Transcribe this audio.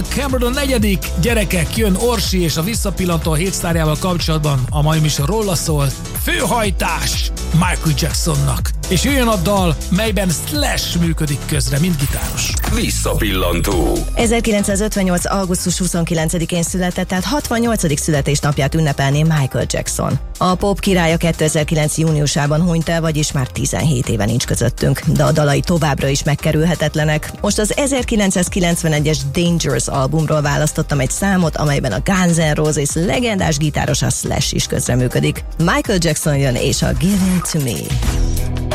Michael Cameron a negyedik. Gyerekek, jön Orsi és a visszapillantó a hétsztárjával kapcsolatban. A mai műsor róla szól. Főhajtás Michael Jacksonnak. És jöjjön a dal, melyben Slash működik közre, mint gitáros. Visszapillantó. 1958. augusztus 29-én született, tehát 68. születésnapját ünnepelné Michael Jackson. A pop királya 2009. júniusában hunyt el, vagyis már 17 éve nincs közöttünk, de a dalai továbbra is megkerülhetetlenek. Most az 1991-es Dangerous albumról választottam egy számot, amelyben a Guns N' Roses legendás gitáros a Slash is közreműködik. Michael Jackson jön és a Give It To Me.